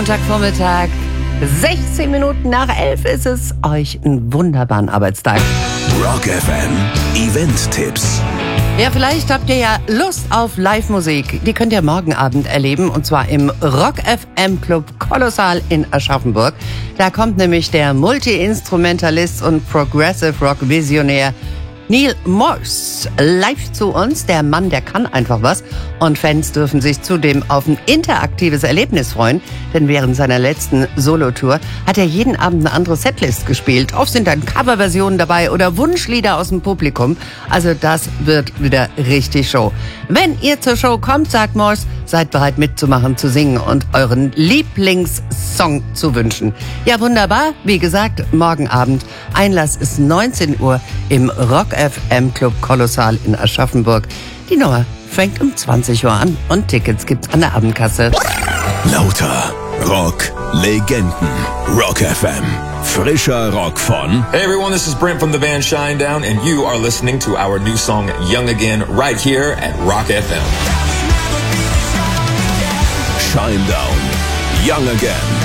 Montagvormittag, 16 Minuten nach 11 ist es. Euch einen wunderbaren Arbeitstag. Rock FM Event-Tipps. Ja, vielleicht habt ihr ja Lust auf Live-Musik. Die könnt ihr morgen Abend erleben, und zwar im Rock FM Club Kolossal in Aschaffenburg. Da kommt nämlich der Multi-Instrumentalist und Progressive Rock Visionär Neal Morse live zu uns. Der Mann, der kann einfach was. Und Fans dürfen sich zudem auf ein interaktives Erlebnis freuen. Denn während seiner letzten Solotour hat er jeden Abend eine andere Setlist gespielt. Oft sind dann Coverversionen dabei oder Wunschlieder aus dem Publikum. Also das wird wieder richtig Show. Wenn ihr zur Show kommt, sagt Morse, seid bereit mitzumachen, zu singen und euren Lieblingssong zu wünschen. Ja, wunderbar. Wie gesagt, morgen Abend. Einlass ist 19 Uhr im Rock FM Club Kolossal in Aschaffenburg. Die Nummer fängt um 20 Uhr an und Tickets gibt's an der Abendkasse. Lauter Rock Legenden. Rock FM. Frischer Rock von... Hey everyone, this is Brent from the band Shinedown, and you are listening to our new song Young Again right here at Rock FM. Shinedown. Young Again.